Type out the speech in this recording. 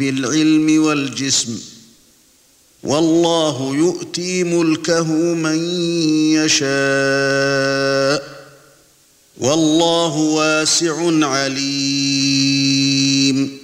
في العلم والجسم والله يؤتي ملكه من يشاء والله واسع عليم